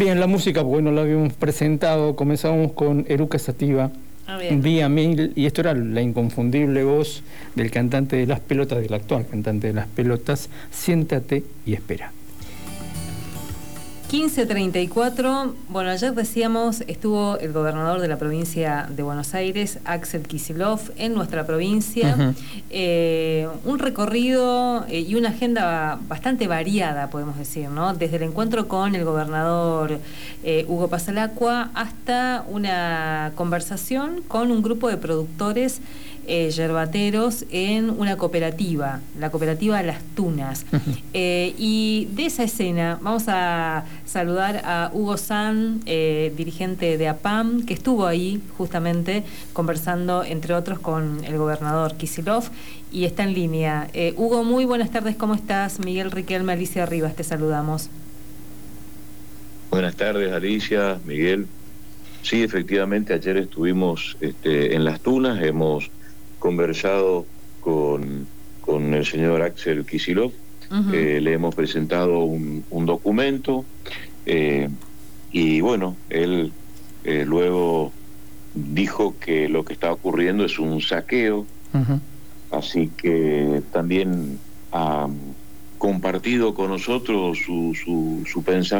Bien, la música, bueno, la habíamos presentado, comenzamos con Eruca Sativa, Vía Mil, y esto era la inconfundible voz del cantante de Las Pelotas, del actual cantante de Las Pelotas, Siéntate y espera. 15:34, bueno, ayer decíamos, estuvo el gobernador de la provincia de Buenos Aires, Axel Kicillof, en nuestra provincia. Un recorrido y una agenda bastante variada, podemos decir, ¿no? Desde el encuentro con el gobernador Hugo Pasalacqua hasta una conversación con un grupo de productores yerbateros en una cooperativa, la cooperativa Las Tunas. Y de esa escena vamos a saludar a Hugo San, dirigente de APAM, que estuvo ahí justamente conversando, entre otros, con el gobernador Kicillof, y está en línea. Hugo, muy buenas tardes, ¿cómo estás? Miguel Riquelme, Alicia Rivas, te saludamos. Buenas tardes, Alicia, Miguel. Sí, efectivamente, ayer estuvimos en Las Tunas, hemos conversado con el señor Axel Kicillof. Le hemos presentado un documento y bueno, él luego dijo que lo que está ocurriendo es un saqueo, así que también ha compartido con nosotros su pensamiento.